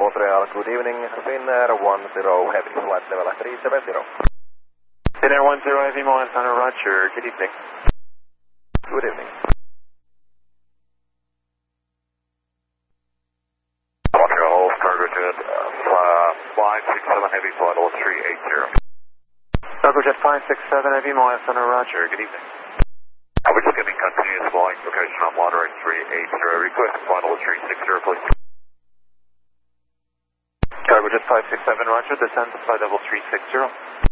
Montreal, good evening. Finnair 10 Heavy, flight level 370. Finnair 10 Heavy, Montana, Roger. Good evening. Good evening. Montreal, cargo jet 567 Heavy, flight level 380. Cargo jet 567 Heavy, Montana, Roger. Good evening. We're just getting continuous flying location on Monterey 380. Request flight level 360, please. Cargo jet 567, Roger. Descend to flight level 360.